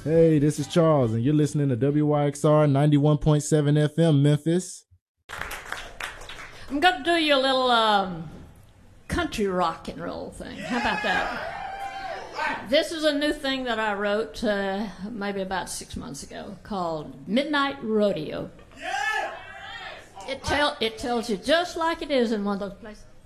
Hey, this is Charles, and you're listening to WYXR 91.7 FM, Memphis. I'm going to do you a little country rock and roll thing. How about that? This is a new thing that I wrote maybe about 6 months ago called Midnight Rodeo. It tells you just like it is in one of those places.